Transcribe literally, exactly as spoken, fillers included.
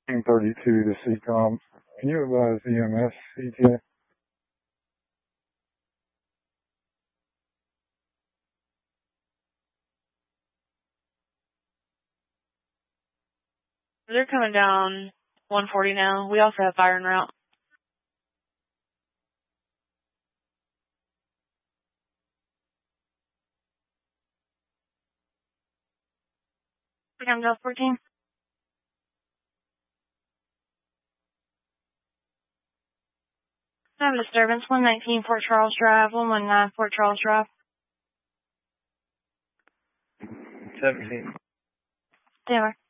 Team thirty-two to C COM. Can you advise E M S E T A? They're coming down one forty now. We also have fire en route. I'm Delta fourteen. I have a disturbance, one nineteen Fort Charles Drive, one one nine Fort Charles Drive. seventeen. Taylor.